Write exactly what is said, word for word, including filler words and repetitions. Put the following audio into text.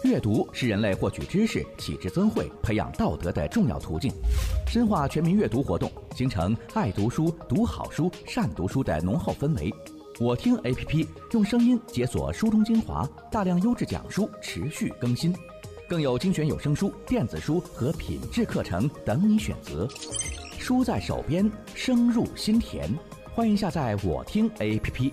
阅读是人类获取知识、启智增慧、培养道德的重要途径。深化全民阅读活动，形成爱读书、读好书、善读书的浓厚氛围。我听 A P P 用声音解锁书中精华，大量优质讲书持续更新，更有精选有声书、电子书和品质课程等你选择。书在手边，声入心田。欢迎下载我听 A P P。